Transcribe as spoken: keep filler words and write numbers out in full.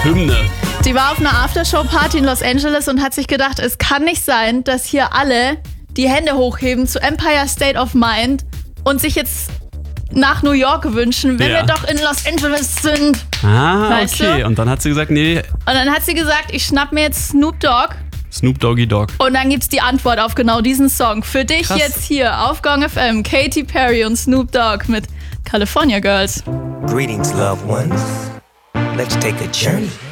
Hymne. Die war auf einer Aftershow-Party in Los Angeles und hat sich gedacht, es kann nicht sein, dass hier alle die Hände hochheben zu Empire State of Mind und sich jetzt nach New York wünschen, wenn Ja. wir doch in Los Angeles sind. Ah, Weißt okay. du? Und dann hat sie gesagt, nee, Und dann hat sie gesagt, ich schnapp mir jetzt Snoop Dogg Snoop Doggy Dogg. und dann gibt's die Antwort auf genau diesen Song. Für dich Krass. jetzt hier auf Gong F M, Katy Perry und Snoop Dogg mit California Girls. Greetings, loved ones. Let's take a journey.